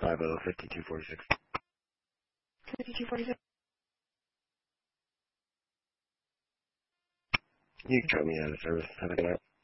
5246. 5246. You can cut me out of service. Have a good night.